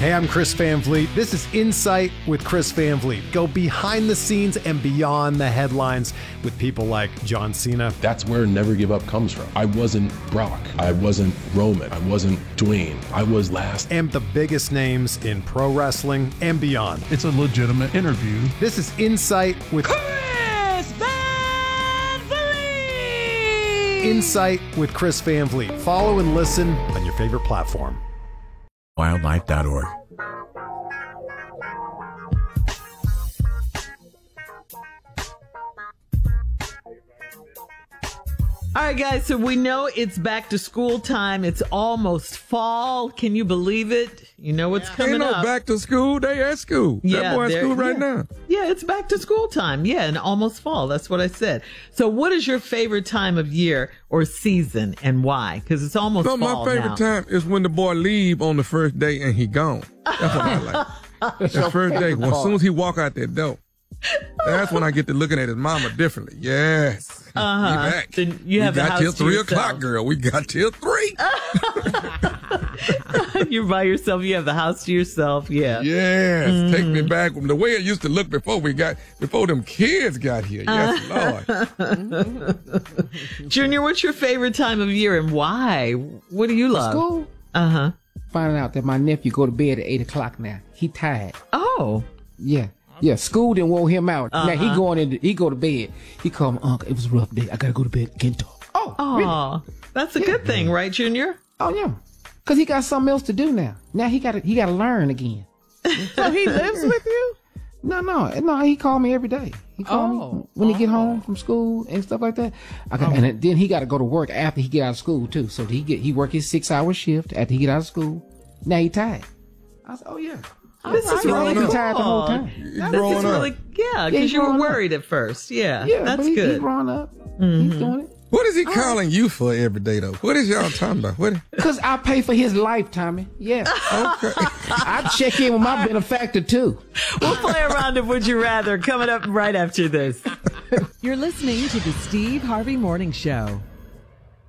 Hey, I'm Chris Van Vliet. This is Insight with Chris Van Vliet. Go behind the scenes and beyond the headlines with people like John Cena. That's where Never Give Up comes from. I wasn't Brock. I wasn't Roman. I wasn't Dwayne. I was last. And the biggest names in pro wrestling and beyond. It's a legitimate interview. This is Insight with Chris Van Vliet. Insight with Chris Van Vliet. Follow and listen on your favorite platform. Wildlife.org. All right, guys, so we know it's back to school time. It's almost fall. Can you believe it? You know what's coming Ain't no up. back to school. They at school. That boy at school right now. Yeah, it's back to school time. Yeah, and almost fall. That's what I said. So what is your favorite time of year or season and why? Because it's almost fall my favorite now. time is when the boy leave on the first day and he gone. That's what I like. The first day. Well, as soon as he walk out that door, that's when I get to looking at his mama differently. Yes. Uh-huh. He back. Then you have we the got house till to 3 yourself. o'clock, girl. We got till 3. You're by yourself. You have the house to yourself. Yeah. Yes. Take me back from the way it used to look before them kids got here. Yes, Lord. Junior, what's your favorite time of year and why? What do you love? School. Uh-huh. Finding out that my nephew go to bed at 8 o'clock now. He tired. Oh. Yeah. Yeah, school didn't wore him out. Now he go to bed. He called me, Uncle, it was a rough day. I gotta go to bed. Can't talk. Oh, really? That's a good thing, right, Junior? Oh, yeah. Because he got something else to do now. Now he gotta learn again. So he lives with you? No, he called me every day. He called me when he get home from school and stuff like that. And then he got to go to work after he get out of school too. So he work his 6-hour shift after he get out of school. Now he tired. I said, oh yeah. This is really cool. Tired the whole time. This is really, because you were worried at first. Yeah, Yeah, that's but good. He's growing up. He's doing it. What is he calling you for every day, though? What is y'all talking about? Because I pay for his life, Tommy. Yeah. Okay. I check in with my benefactor, too. We'll play a round of Would You Rather coming up right after this. You're listening to the Steve Harvey Morning Show.